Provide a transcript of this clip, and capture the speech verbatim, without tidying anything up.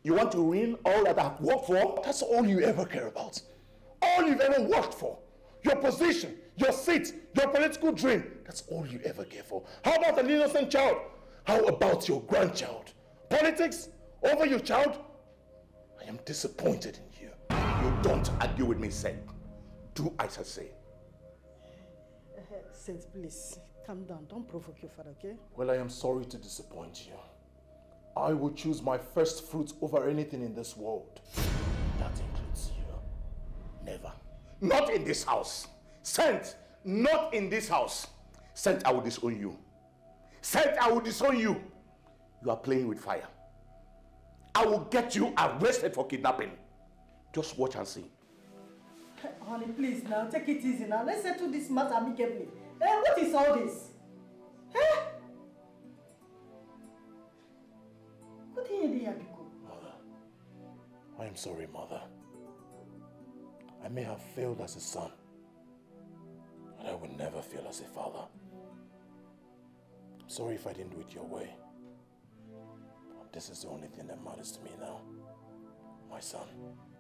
You want to ruin all that I've worked for? That's all you ever care about. All you've ever worked for. Your position, your seat, your political dream. That's all you ever care for. How about an innocent child? How about your grandchild? Politics over your child? I am disappointed in you. You don't argue with me, Saint. Do as I say. Uh, Saint, please, calm down. Don't provoke your father, okay? Well, I am sorry to disappoint you. I will choose my first fruits over anything in this world. That includes you. Never. Not in this house. Saint, not in this house. Saint, I will disown you. Saint, I will disown you. You are playing with fire. I will get you arrested for kidnapping. Just watch and see. Honey, please now, take it easy now. Let's settle this matter amicably. Eh, what is all this? Eh? What do you do, Mother, I am sorry, Mother. I may have failed as a son, but I will never fail as a father. I'm sorry if I didn't do it your way. This is the only thing that matters to me now. My son.